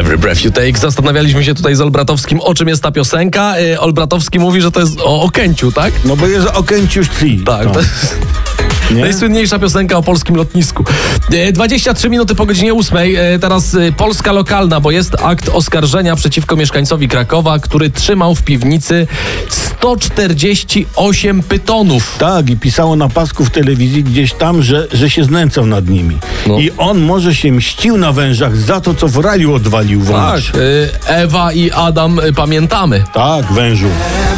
Breath You Take. Zastanawialiśmy się tutaj z Olbratowskim, o czym jest ta piosenka. Olbratowski mówi, że to jest o Okęciu, tak? No bo jest Okęciu 3. Tak. No. Najsłynniejsza piosenka o polskim lotnisku. 23 minuty po godzinie 8. Teraz Polska lokalna, bo jest akt oskarżenia przeciwko mieszkańcowi Krakowa, który trzymał w piwnicy 148 pytonów. Tak, i pisało na pasku w telewizji gdzieś tam, że się znęcał nad nimi. No. I on może się mścił na wężach za to, co w raju odwalił wąż. Tak. Ewa i Adam, pamiętamy. Tak, wężu.